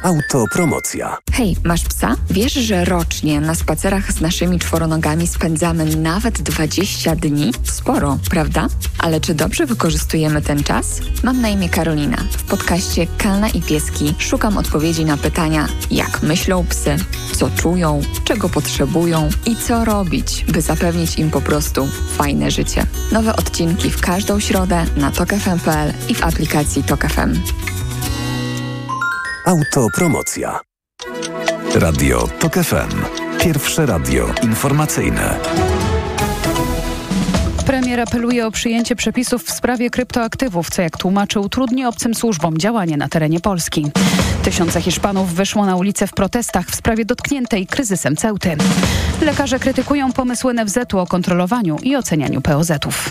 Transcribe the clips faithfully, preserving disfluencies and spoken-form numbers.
Autopromocja. Hej, masz psa? Wiesz, że rocznie na spacerach z naszymi czworonogami spędzamy nawet dwadzieścia dni? Sporo, prawda? Ale czy dobrze wykorzystujemy ten czas? Mam na imię Karolina. W podcaście Kalna i Pieski szukam odpowiedzi na pytania, jak myślą psy, co czują, czego potrzebują i co robić, by zapewnić im po prostu fajne życie. Nowe odcinki w każdą środę na tok f m kropka p l i w aplikacji Tok F M. Autopromocja. Radio Tok F M. Pierwsze radio informacyjne. Premier apeluje o przyjęcie przepisów w sprawie kryptoaktywów, co jak tłumaczy utrudni obcym służbom działanie na terenie Polski. Tysiące Hiszpanów wyszło na ulicę w protestach w sprawie dotkniętej kryzysem Ceuty. Lekarze krytykują pomysł N F Z-u o kontrolowaniu i ocenianiu P O Z-ów.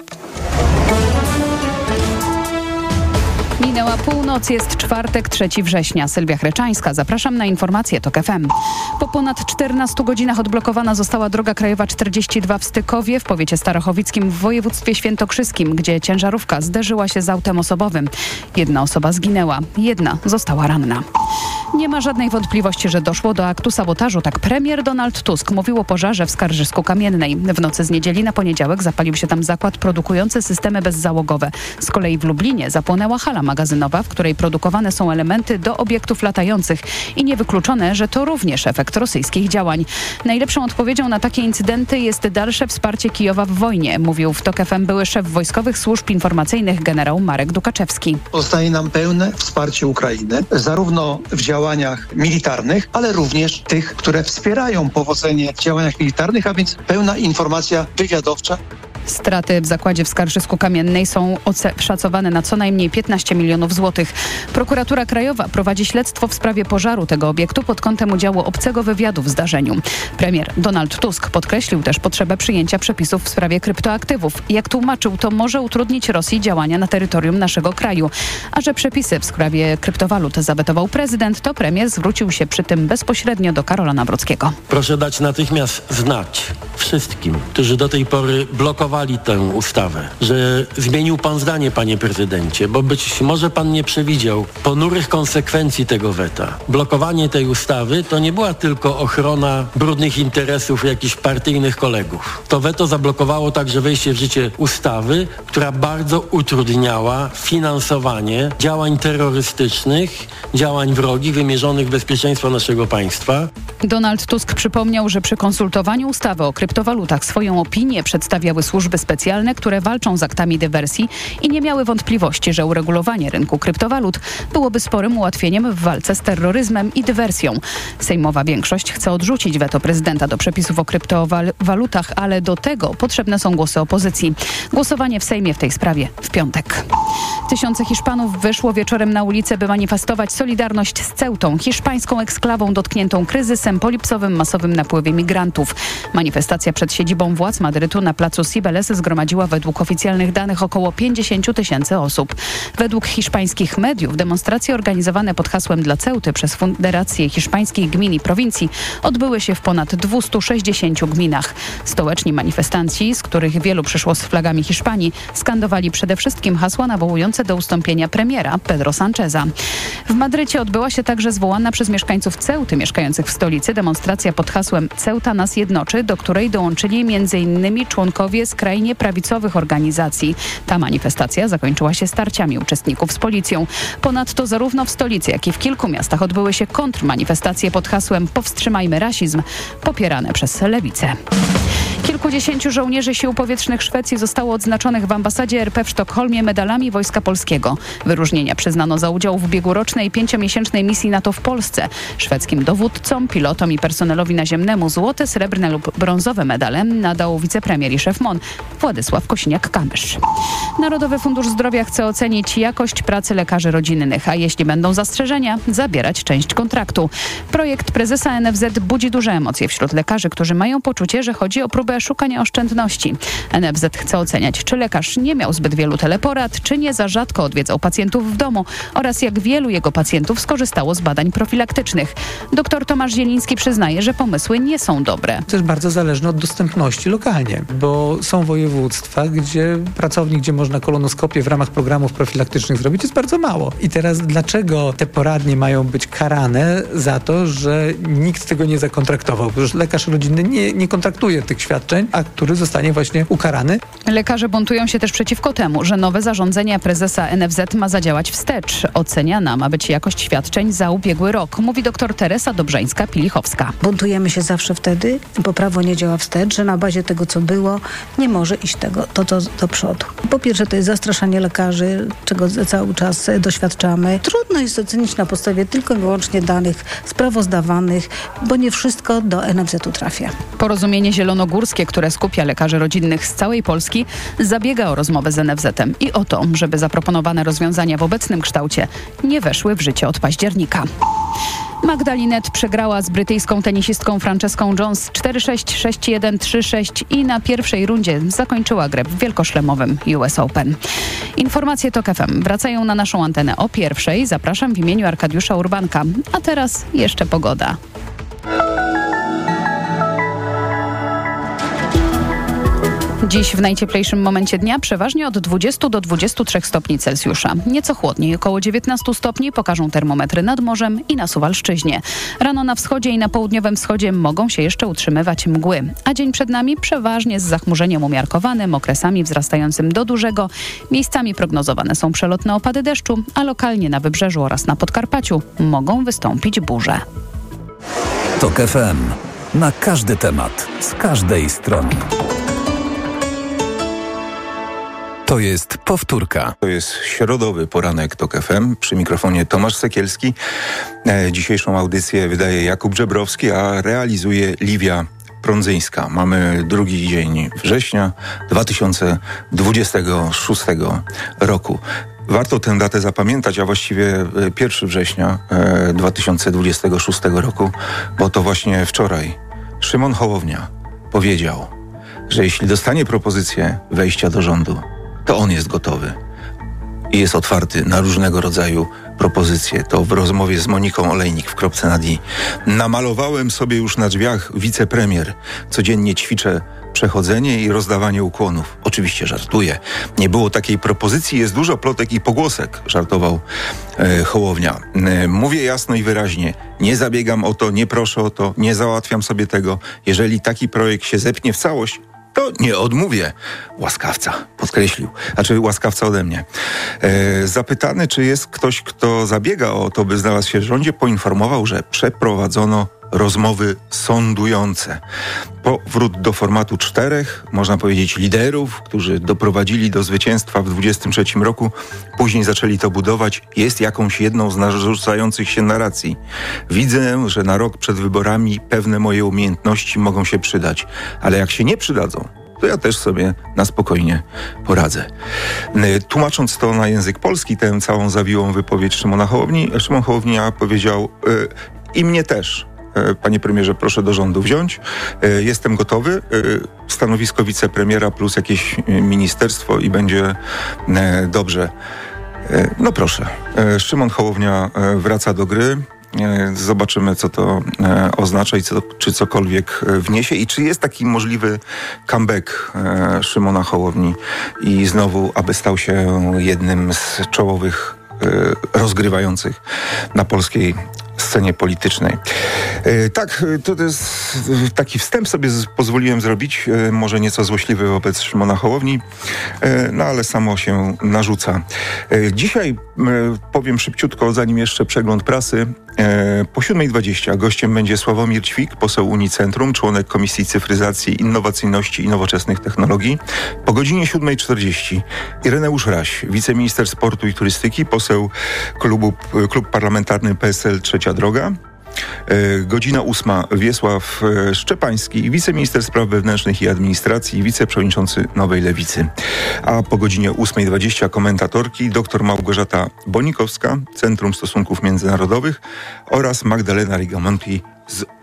Minęła północ, jest czwartek, trzeciego września. Sylwia Chreczańska, zapraszam na informacje Tok F M. Po ponad czternastu godzinach odblokowana została droga krajowa czterdzieści dwa w Stykowie, w powiecie starachowickim w województwie świętokrzyskim, gdzie ciężarówka zderzyła się z autem osobowym. Jedna osoba zginęła, jedna została ranna. Nie ma żadnej wątpliwości, że doszło do aktu sabotażu. Tak premier Donald Tusk mówił o pożarze w Skarżysku-Kamiennej. W nocy z niedzieli na poniedziałek zapalił się tam zakład produkujący systemy bezzałogowe. Z kolei w Lublinie zapłonęła hala magazynowa, w której produkowane są elementy do obiektów latających i niewykluczone, że to również efekt rosyjskich działań. Najlepszą odpowiedzią na takie incydenty jest dalsze wsparcie Kijowa w wojnie, mówił w Tok F M były szef Wojskowych Służb Informacyjnych generał Marek Dukaczewski. Pozostaje nam pełne wsparcie Ukrainy, zarówno w działaniach militarnych, ale również tych, które wspierają powodzenie w działaniach militarnych, a więc pełna informacja wywiadowcza. Straty w zakładzie w Skarżysku-Kamiennej są szacowane na co najmniej piętnaście milionów złotych. Prokuratura Krajowa prowadzi śledztwo w sprawie pożaru tego obiektu pod kątem udziału obcego wywiadu w zdarzeniu. Premier Donald Tusk podkreślił też potrzebę przyjęcia przepisów w sprawie kryptoaktywów. Jak tłumaczył, to może utrudnić Rosji działania na terytorium naszego kraju. A że przepisy w sprawie kryptowalut zawetował prezydent, to premier zwrócił się przy tym bezpośrednio do Karola Nawrockiego. Proszę dać natychmiast znać wszystkim, którzy do tej pory blokowali tę ustawę, że zmienił pan zdanie, panie prezydencie, bo być może pan nie przewidział ponurych konsekwencji tego weta. Blokowanie tej ustawy to nie była tylko ochrona brudnych interesów jakichś partyjnych kolegów. To weto zablokowało także wejście w życie ustawy, która bardzo utrudniała finansowanie działań terrorystycznych, działań wrogich wymierzonych w bezpieczeństwo naszego państwa. Donald Tusk przypomniał, że przy konsultowaniu ustawy o kryptowalutach swoją opinię przedstawiały służby specjalne, które walczą z aktami dywersji i nie miały wątpliwości, że uregulowanie rynku kryptowalut byłoby sporym ułatwieniem w walce z terroryzmem i dywersją. Sejmowa większość chce odrzucić weto prezydenta do przepisów o kryptowalutach, ale do tego potrzebne są głosy opozycji. Głosowanie w Sejmie w tej sprawie w piątek. Tysiące Hiszpanów wyszło wieczorem na ulicę, by manifestować solidarność z Ceutą, hiszpańską eksklawą dotkniętą kryzysem po lipcowym masowym napływie migrantów. Manifestacja przed siedzibą władz Madrytu na placu Cibeles zgromadziła według oficjalnych danych około pięćdziesiąt tysięcy osób. Według hiszpańskich mediów demonstracje organizowane pod hasłem dla Ceuty przez Federację Hiszpańskich Gmin i Prowincji odbyły się w ponad dwustu sześćdziesięciu gminach. Stołeczni manifestanci, z których wielu przyszło z flagami Hiszpanii, skandowali przede wszystkim hasła nawołujące do ustąpienia premiera Pedro Sancheza. W Madrycie odbyła się także zwołana przez mieszkańców Ceuty mieszkających w stolicy demonstracja pod hasłem Ceuta nas jednoczy, do której dołączyli między innymi członkowie skrajnie prawicowych organizacji. Ta manifestacja zakończyła się starciami uczestników z policją. Ponadto zarówno w stolicy, jak i w kilku miastach odbyły się kontrmanifestacje pod hasłem Powstrzymajmy rasizm, popierane przez lewicę. Kilkudziesięciu żołnierzy sił powietrznych Szwecji zostało odznaczonych w ambasadzie R P w Sztokholmie medalami Wojska Polskiego. Wyróżnienia przyznano za udział w ubiegłorocznej pięciomiesięcznej misji NATO w Polsce. Szwedzkim dowódcom, pilotom i personelowi naziemnemu złote, srebrne lub brązowe medale nadał wicepremier i szef M O N Władysław Kosiniak-Kamysz. Narodowy Fundusz Zdrowia chce ocenić jakość pracy lekarzy rodzinnych, a jeśli będą zastrzeżenia, zabierać część kontraktu. Projekt prezesa N F Z budzi duże emocje wśród lekarzy, którzy mają poczucie, że chodzi o próbę próbę szukania oszczędności. N F Z chce oceniać, czy lekarz nie miał zbyt wielu teleporad, czy nie za rzadko odwiedzał pacjentów w domu oraz jak wielu jego pacjentów skorzystało z badań profilaktycznych. Doktor Tomasz Zieliński przyznaje, że pomysły nie są dobre. To jest bardzo zależne od dostępności lokalnie, bo są województwa, gdzie pracownik, gdzie można kolonoskopię w ramach programów profilaktycznych zrobić, jest bardzo mało. I teraz dlaczego te poradnie mają być karane za to, że nikt tego nie zakontraktował? Przecież lekarz rodzinny nie, nie kontraktuje tych świadczeń, a który zostanie właśnie ukarany. Lekarze buntują się też przeciwko temu, że nowe zarządzenie prezesa N F Z ma zadziałać wstecz. Oceniana ma być jakość świadczeń za ubiegły rok, mówi dr Teresa Dobrzańska-Pilichowska. Buntujemy się zawsze wtedy, bo prawo nie działa wstecz, że na bazie tego, co było, nie może iść tego, to, to do przodu. Po pierwsze, to jest zastraszanie lekarzy, czego cały czas doświadczamy. Trudno jest ocenić na podstawie tylko i wyłącznie danych sprawozdawanych, bo nie wszystko do N F Z-u trafia. Porozumienie zielonogórskie, które skupia lekarzy rodzinnych z całej Polski, zabiega o rozmowę z N F Z-em i o to, żeby zaproponowane rozwiązania w obecnym kształcie nie weszły w życie od października. Magda Linette przegrała z brytyjską tenisistką Franceską Jones cztery sześć, sześć jeden, trzy sześć i na pierwszej rundzie zakończyła grę w wielkoszlemowym U S Open. Informacje TOK F M wracają na naszą antenę o pierwszej. Zapraszam w imieniu Arkadiusza Urbanka. A teraz jeszcze pogoda. Dziś w najcieplejszym momencie dnia przeważnie od dwudziestu do dwudziestu trzech stopni Celsjusza. Nieco chłodniej, około dziewiętnastu stopni pokażą termometry nad morzem i na Suwalszczyźnie. Rano na wschodzie i na południowym wschodzie mogą się jeszcze utrzymywać mgły, a dzień przed nami przeważnie z zachmurzeniem umiarkowanym, okresami wzrastającym do dużego. Miejscami prognozowane są przelotne opady deszczu, a lokalnie na Wybrzeżu oraz na Podkarpaciu mogą wystąpić burze. TOK F M. Na każdy temat, z każdej strony. To jest powtórka. To jest środowy poranek TOK F M. Przy mikrofonie Tomasz Sekielski. E, dzisiejszą audycję wydaje Jakub Żebrowski, a realizuje Liwia Prądzyńska. Mamy drugi dzień września dwa tysiące dwudziestego szóstego roku. Warto tę datę zapamiętać, a właściwie pierwszego września dwa tysiące dwudziestego szóstego roku, bo to właśnie wczoraj Szymon Hołownia powiedział, że jeśli dostanie propozycję wejścia do rządu, to on jest gotowy i jest otwarty na różnego rodzaju propozycje. To w rozmowie z Moniką Olejnik w Kropce nad i. Namalowałem sobie już na drzwiach wicepremier. Codziennie ćwiczę przechodzenie i rozdawanie ukłonów. Oczywiście żartuję. Nie było takiej propozycji, jest dużo plotek i pogłosek, żartował e, Hołownia. E, mówię jasno i wyraźnie, nie zabiegam o to, nie proszę o to, nie załatwiam sobie tego. Jeżeli taki projekt się zepnie w całość, to nie odmówię. Łaskawca, podkreślił. Znaczy łaskawca ode mnie. E, zapytany, czy jest ktoś, kto zabiega o to, by znalazł się w rządzie, poinformował, że przeprowadzono rozmowy sądujące. Powrót do formatu czterech, można powiedzieć liderów, którzy doprowadzili do zwycięstwa w dwudziestym trzecim roku, później zaczęli to budować, jest jakąś jedną z narzucających się narracji. Widzę, że na rok przed wyborami pewne moje umiejętności mogą się przydać, ale jak się nie przydadzą, to ja też sobie na spokojnie poradzę. Tłumacząc to na język polski, tę całą zawiłą wypowiedź Szymona Hołowni, Szymon Hołownia powiedział yy, i mnie też. Panie premierze, proszę do rządu wziąć. Jestem gotowy. Stanowisko wicepremiera plus jakieś ministerstwo i będzie dobrze. No proszę. Szymon Hołownia wraca do gry. Zobaczymy, co to oznacza i co, czy cokolwiek wniesie i czy jest taki możliwy comeback Szymona Hołowni i znowu, aby stał się jednym z czołowych rozgrywających na polskiej scenie politycznej. E, tak, to jest taki wstęp sobie z, pozwoliłem zrobić, e, może nieco złośliwy wobec Szymona Hołowni, e, no ale samo się narzuca. E, dzisiaj e, powiem szybciutko, zanim jeszcze przegląd prasy. E, po siódmej dwadzieścia gościem będzie Sławomir Ćwik, poseł Unicentrum, członek Komisji Cyfryzacji, Innowacyjności i Nowoczesnych Technologii. Po godzinie siódmej czterdzieści Ireneusz Raś, wiceminister sportu i turystyki, poseł klubu, klub parlamentarny P S L Trzecia Droga. E, godzina ósma Wiesław Szczepański, wiceminister spraw wewnętrznych i administracji, wiceprzewodniczący Nowej Lewicy. A po godzinie ósmej dwadzieścia komentatorki dr Małgorzata Bonikowska, Centrum Stosunków Międzynarodowych oraz Magdalena Rigamonti z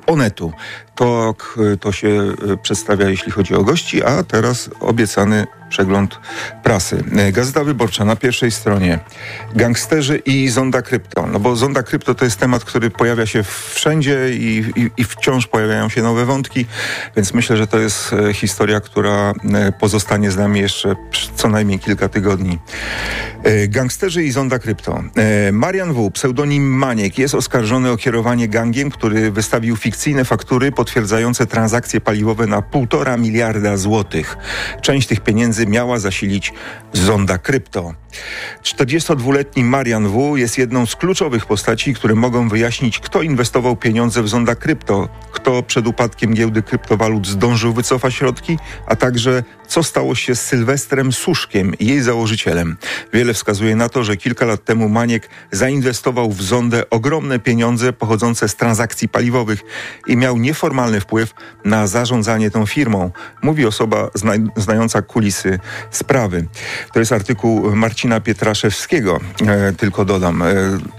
Onetu. To, to się przedstawia, jeśli chodzi o gości, a teraz obiecany przegląd prasy. Gazeta Wyborcza na pierwszej stronie. Gangsterzy i zonda krypto. No bo zonda krypto to jest temat, który pojawia się wszędzie i, i, i wciąż pojawiają się nowe wątki, więc myślę, że to jest historia, która pozostanie z nami jeszcze co najmniej kilka tygodni. Gangsterzy i zonda krypto. Marian W., pseudonim Maniek, jest oskarżony o kierowanie gangiem, który wystawił fikcyjne faktury potwierdzające transakcje paliwowe na półtora miliarda złotych. Część tych pieniędzy miała zasilić zonda krypto. czterdziestodwuletni Marian W. jest jedną z kluczowych postaci, które mogą wyjaśnić, kto inwestował pieniądze w zonda krypto, kto przed upadkiem giełdy kryptowalut zdążył wycofać środki, a także co stało się z Sylwestrem Suszkiem, jej założycielem. Wiele wskazuje na to, że kilka lat temu Maniek zainwestował w zondę ogromne pieniądze pochodzące z transakcji paliwowych i miał nieformalny wpływ na zarządzanie tą firmą, mówi osoba zna, znająca kulisy sprawy. To jest artykuł Marcina Pietraszewskiego, e, tylko dodam. E,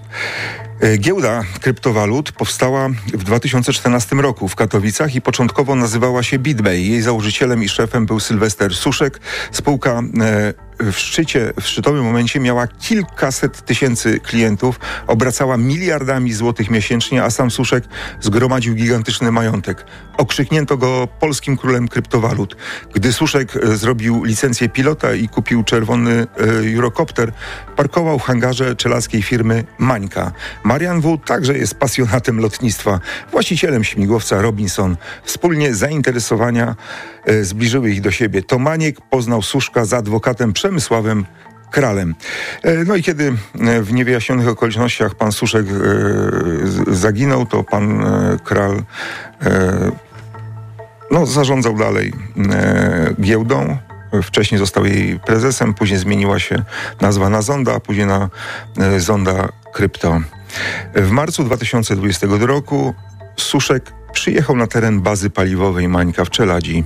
Giełda kryptowalut powstała w dwa tysiące czternastym roku w Katowicach i początkowo nazywała się BitBay. Jej założycielem i szefem był Sylwester Suszek. Spółka e, w szczycie, w szczytowym momencie miała kilkaset tysięcy klientów, obracała miliardami złotych miesięcznie, a sam Suszek zgromadził gigantyczny majątek. Okrzyknięto go polskim królem kryptowalut. Gdy Suszek zrobił licencję pilota i kupił czerwony e, Eurocopter, parkował w hangarze czeladskiej firmy Mańka. Marian W. także jest pasjonatem lotnictwa, właścicielem śmigłowca Robinson. Wspólnie zainteresowania e, zbliżyły ich do siebie. To Maniek poznał Suszka z adwokatem Przemysławem Kralem. E, no i kiedy e, w niewyjaśnionych okolicznościach pan Suszek e, zaginął, to pan e, Kral e, no, zarządzał dalej e, giełdą. Wcześniej został jej prezesem, później zmieniła się nazwa na Zonda, a później na e, Zonda Krypto. W marcu dwa tysiące dwudziestego roku Suszek przyjechał na teren bazy paliwowej Mańka w Czeladzi.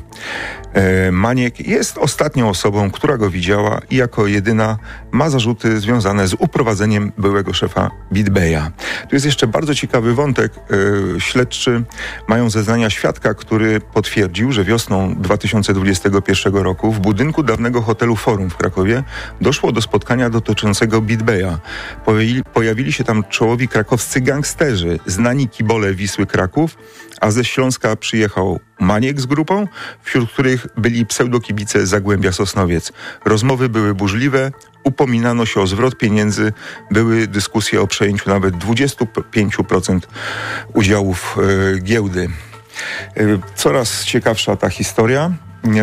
E, Maniek jest ostatnią osobą, która go widziała i jako jedyna ma zarzuty związane z uprowadzeniem byłego szefa BitBaya. Tu jest jeszcze bardzo ciekawy wątek. E, śledczy mają zeznania świadka, który potwierdził, że wiosną dwa tysiące dwudziestego pierwszego roku w budynku dawnego hotelu Forum w Krakowie doszło do spotkania dotyczącego BitBaya. Pojawili, pojawili się tam czołowi krakowscy gangsterzy, znani kibole Wisły Kraków, a ze Śląska przyjechał Maniek z grupą, wśród których byli pseudokibice Zagłębia Sosnowiec. Rozmowy były burzliwe, upominano się o zwrot pieniędzy, były dyskusje o przejęciu nawet dwadzieścia pięć procent udziałów e, giełdy. E, coraz ciekawsza ta historia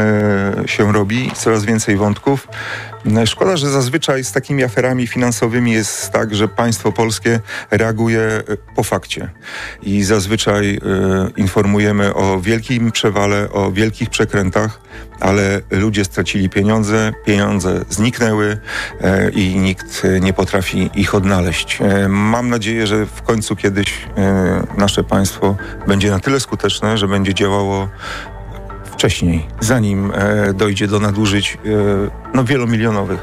e, się robi, coraz więcej wątków. Szkoda, że zazwyczaj z takimi aferami finansowymi jest tak, że państwo polskie reaguje po fakcie i zazwyczaj e, informujemy o wielkim przewale, o wielkich przekrętach, ale ludzie stracili pieniądze, pieniądze zniknęły e, i nikt nie potrafi ich odnaleźć. E, mam nadzieję, że w końcu kiedyś e, nasze państwo będzie na tyle skuteczne, że będzie działało wcześniej, zanim e, dojdzie do nadużyć e, no, wielomilionowych.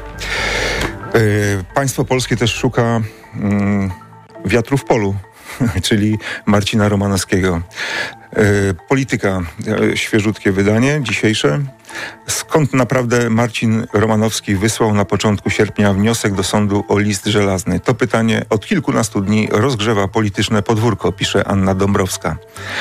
E, państwo polskie też szuka mm, wiatru w polu, czyli Marcina Romanowskiego. E, polityka, e, świeżutkie wydanie, dzisiejsze. Skąd naprawdę Marcin Romanowski wysłał na początku sierpnia wniosek do sądu o list żelazny? To pytanie od kilkunastu dni rozgrzewa polityczne podwórko, pisze Anna Dąbrowska.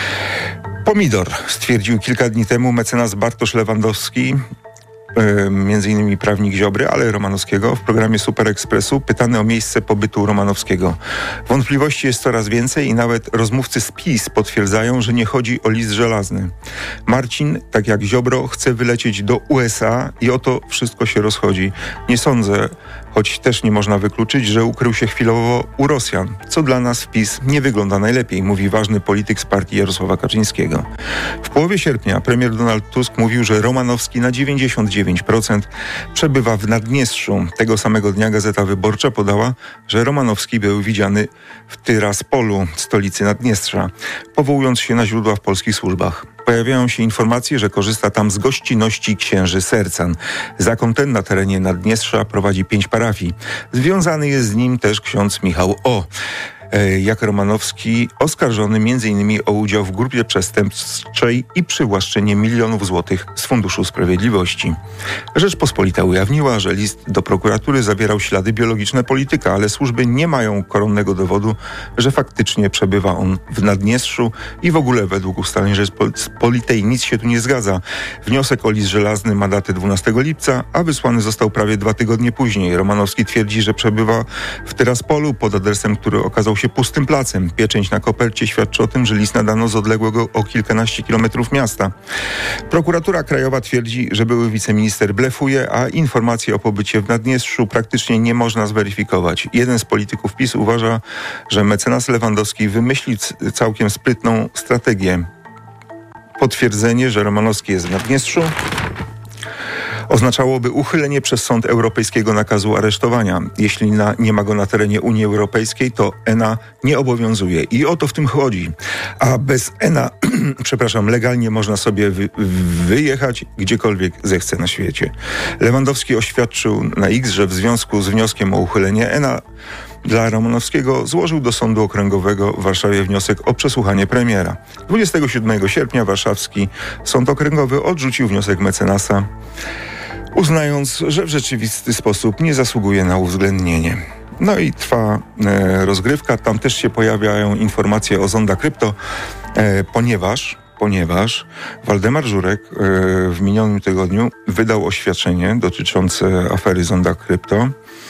Pomidor, stwierdził kilka dni temu mecenas Bartosz Lewandowski, yy, między innymi prawnik Ziobry, ale Romanowskiego, w programie Super Expressu, pytany o miejsce pobytu Romanowskiego. Wątpliwości jest coraz więcej i nawet rozmówcy z PiS potwierdzają, że nie chodzi o list żelazny. Marcin, tak jak Ziobro, chce wylecieć do U S A i oto wszystko się rozchodzi. Nie sądzę, choć też nie można wykluczyć, że ukrył się chwilowo u Rosjan, co dla nas w PiS nie wygląda najlepiej, mówi ważny polityk z partii Jarosława Kaczyńskiego. W połowie sierpnia premier Donald Tusk mówił, że Romanowski na dziewięćdziesiąt dziewięć procent przebywa w Naddniestrzu. Tego samego dnia Gazeta Wyborcza podała, że Romanowski był widziany w Tyraspolu, stolicy Naddniestrza, powołując się na źródła w polskich służbach. Pojawiają się informacje, że korzysta tam z gościnności księży Sercan. Zakon ten na terenie Naddniestrza prowadzi pięć parafii. Związany jest z nim też ksiądz Michał O. jak Romanowski, oskarżony między innymi o udział w grupie przestępczej i przywłaszczenie milionów złotych z Funduszu Sprawiedliwości. Rzeczpospolita ujawniła, że list do prokuratury zawierał ślady biologiczne polityka, ale służby nie mają koronnego dowodu, że faktycznie przebywa on w Naddniestrzu i w ogóle według ustaleń Rzeczpospolitej nic się tu nie zgadza. Wniosek o list żelazny ma datę dwunastego lipca, a wysłany został prawie dwa tygodnie później. Romanowski twierdzi, że przebywa w Tyraspolu pod adresem, który okazał się pustym placem. Pieczęć na kopercie świadczy o tym, że list nadano z odległego o kilkanaście kilometrów miasta. Prokuratura Krajowa twierdzi, że były wiceminister blefuje, a informacje o pobycie w Naddniestrzu praktycznie nie można zweryfikować. Jeden z polityków PiS uważa, że mecenas Lewandowski wymyślił całkiem sprytną strategię. Potwierdzenie, że Romanowski jest w Naddniestrzu, oznaczałoby uchylenie przez Sąd Europejskiego nakazu aresztowania. Jeśli na, nie ma go na terenie Unii Europejskiej, to E N A nie obowiązuje. I o to w tym chodzi. A bez E N A, przepraszam, legalnie można sobie wy, wyjechać gdziekolwiek zechce na świecie. Lewandowski oświadczył na X, że w związku z wnioskiem o uchylenie E N A dla Romanowskiego złożył do Sądu Okręgowego w Warszawie wniosek o przesłuchanie premiera. dwudziestego siódmego sierpnia warszawski Sąd Okręgowy odrzucił wniosek mecenasa, uznając, że w rzeczywisty sposób nie zasługuje na uwzględnienie. No i trwa e, rozgrywka. Tam też się pojawiają informacje o Zonda Krypto, e, ponieważ, ponieważ Waldemar Żurek e, w minionym tygodniu wydał oświadczenie dotyczące afery Zonda Krypto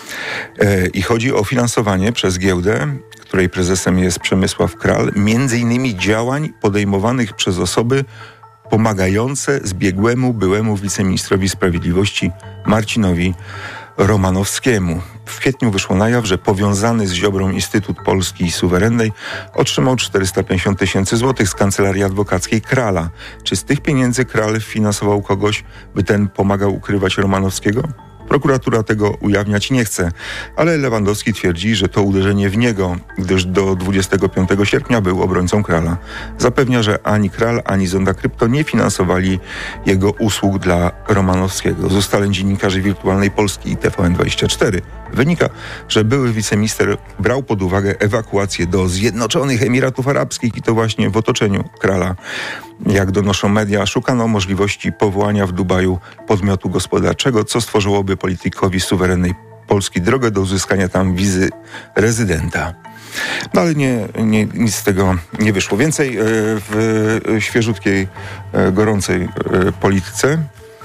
e, i chodzi o finansowanie przez giełdę, której prezesem jest Przemysław Kral, między innymi działań podejmowanych przez osoby pomagające zbiegłemu byłemu wiceministrowi sprawiedliwości Marcinowi Romanowskiemu. W kwietniu wyszło na jaw, że powiązany z Ziobrą Instytut Polski Suwerennej otrzymał czterysta pięćdziesiąt tysięcy złotych z kancelarii adwokackiej Krala. Czy z tych pieniędzy Kral finansował kogoś, by ten pomagał ukrywać Romanowskiego? Prokuratura tego ujawniać nie chce, ale Lewandowski twierdzi, że to uderzenie w niego, gdyż do dwudziestego piątego sierpnia był obrońcą Krala. Zapewnia, że ani Kral, ani Zonda Krypto nie finansowali jego usług dla Romanowskiego. Z ustaleń dziennikarzy Wirtualnej Polski i T V N dwadzieścia cztery wynika, że były wiceminister brał pod uwagę ewakuację do Zjednoczonych Emiratów Arabskich i to właśnie w otoczeniu Krala. Jak donoszą media, szukano możliwości powołania w Dubaju podmiotu gospodarczego, co stworzyłoby politykowi suwerennej Polski drogę do uzyskania tam wizy rezydenta. No ale nie, nie, nic z tego nie wyszło. Więcej w świeżutkiej, gorącej polityce.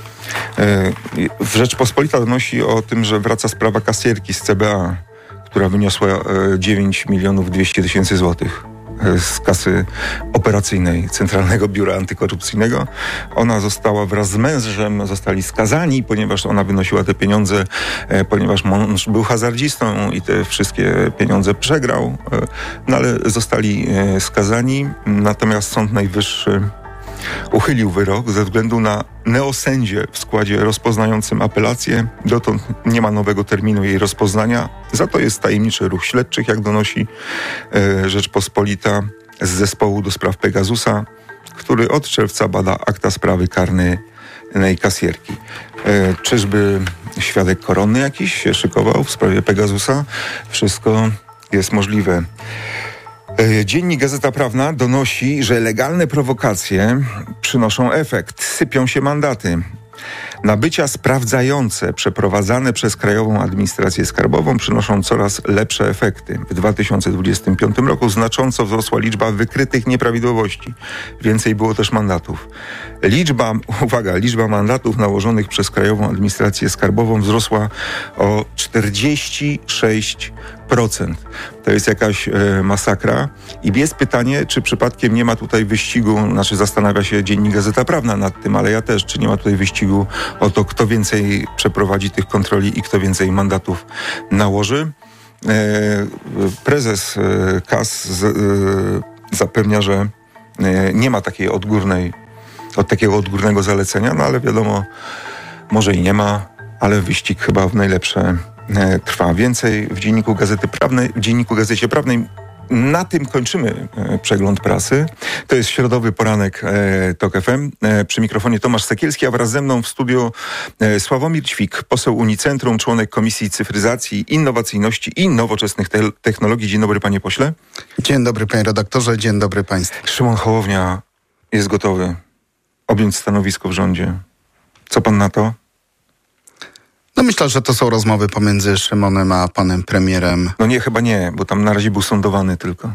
W Rzeczpospolita donosi o tym, że wraca sprawa kasjerki z C B A, która wyniosła dziewięć milionów dwieście tysięcy złotych z kasy operacyjnej Centralnego Biura Antykorupcyjnego. Ona została wraz z mężem, zostali skazani, ponieważ ona wynosiła te pieniądze, ponieważ mąż był hazardzistą i te wszystkie pieniądze przegrał, no ale zostali skazani. Natomiast Sąd Najwyższy uchylił wyrok ze względu na neosędzię w składzie rozpoznającym apelację. Dotąd nie ma nowego terminu jej rozpoznania. Za to jest tajemniczy ruch śledczych, jak donosi e, Rzeczpospolita z zespołu do spraw Pegasusa, który od czerwca bada akta sprawy karnej kasjerki. E, czyżby świadek koronny jakiś się szykował w sprawie Pegasusa? Wszystko jest możliwe. Dziennik Gazeta Prawna donosi, że legalne prowokacje przynoszą efekt. Sypią się mandaty. Nabycia sprawdzające przeprowadzane przez Krajową Administrację Skarbową przynoszą coraz lepsze efekty. W dwa tysiące dwudziestym piątym roku znacząco wzrosła liczba wykrytych nieprawidłowości. Więcej było też mandatów. Liczba, uwaga, liczba mandatów nałożonych przez Krajową Administrację Skarbową wzrosła o czterdzieści sześć procent. To jest jakaś e, masakra. I jest pytanie, czy przypadkiem nie ma tutaj wyścigu, znaczy zastanawia się Dziennik Gazeta Prawna nad tym, ale ja też, czy nie ma tutaj wyścigu o to, kto więcej przeprowadzi tych kontroli i kto więcej mandatów nałoży. E, prezes e, K A S z, e, zapewnia, że e, nie ma takiej odgórnej, od takiego odgórnego zalecenia, no ale wiadomo, może i nie ma, ale wyścig chyba w najlepsze trwa. Więcej w Dzienniku Gazety Prawnej, w Dzienniku Gazecie Prawnej Na tym kończymy e, przegląd prasy. To jest środowy poranek e, TOK F M. E, przy mikrofonie Tomasz Sekielski, a wraz ze mną w studiu e, Sławomir Ćwik, poseł Unicentrum, członek Komisji Cyfryzacji, Innowacyjności i Nowoczesnych te- Technologii. Dzień dobry, panie pośle. Dzień dobry, panie redaktorze, dzień dobry państwu. Szymon Hołownia jest gotowy objąć stanowisko w rządzie. Co pan na to? No myślę, że to są rozmowy pomiędzy Szymonem a panem premierem. No nie, chyba nie, bo tam na razie był sądowany tylko.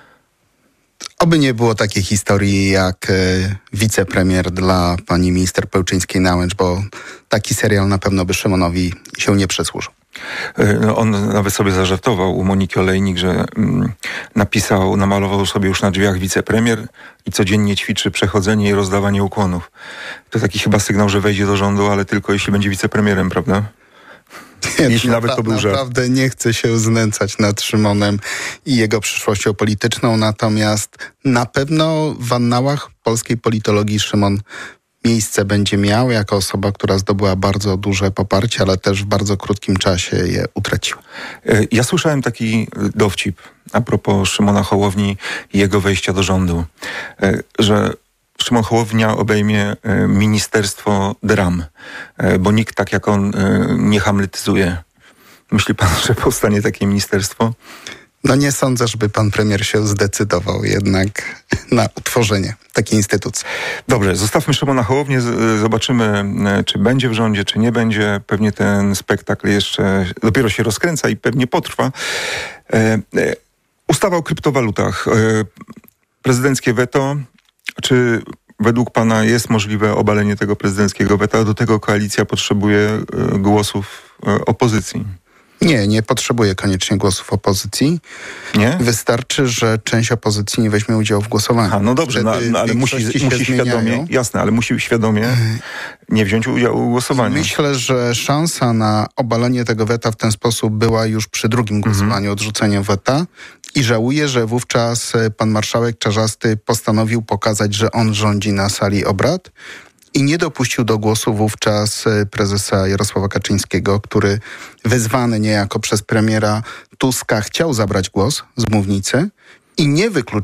Oby nie było takiej historii jak e, wicepremier dla pani minister Pełczyńskiej-Nałęcz, bo taki serial na pewno by Szymonowi się nie przysłużył. No on nawet sobie zażartował u Moniki Olejnik, że mm, napisał, namalował sobie już na drzwiach wicepremier i codziennie ćwiczy przechodzenie i rozdawanie ukłonów. To taki chyba sygnał, że wejdzie do rządu, ale tylko jeśli będzie wicepremierem, prawda? Nie, jeśli nawet to był żart. Naprawdę nie chcę się znęcać nad Szymonem i jego przyszłością polityczną, natomiast na pewno w annałach polskiej politologii Szymon miejsce będzie miał jako osoba, która zdobyła bardzo duże poparcie, ale też w bardzo krótkim czasie je utraciła. Ja słyszałem taki dowcip a propos Szymona Hołowni i jego wejścia do rządu, że Szymon Hołownia obejmie ministerstwo dram, bo nikt tak jak on nie hamletyzuje. Myśli pan, że powstanie takie ministerstwo? No nie sądzę, żeby pan premier się zdecydował jednak na utworzenie takiej instytucji. Dobrze, zostawmy Szymona Hołownię, zobaczymy, czy będzie w rządzie, czy nie będzie. Pewnie ten spektakl jeszcze dopiero się rozkręca i pewnie potrwa. E, e, ustawa o kryptowalutach. E, prezydenckie weto. Czy według pana jest możliwe obalenie tego prezydenckiego weta? Do tego koalicja potrzebuje e, głosów e, opozycji. Nie, nie potrzebuje koniecznie głosów opozycji. Nie? Wystarczy, że część opozycji nie weźmie udziału w głosowaniu. A, no dobrze, no, no, ale musi, musi świadomie, jasne, ale musi świadomie nie wziąć udziału w głosowaniu. Myślę, że szansa na obalenie tego weta w ten sposób była już przy drugim głosowaniu, mhm. odrzuceniu weta. I żałuję, że wówczas pan marszałek Czarzasty postanowił pokazać, że on rządzi na sali obrad. I nie dopuścił do głosu wówczas prezesa Jarosława Kaczyńskiego, który wezwany niejako przez premiera Tuska chciał zabrać głos z mównicy i nie wykluczył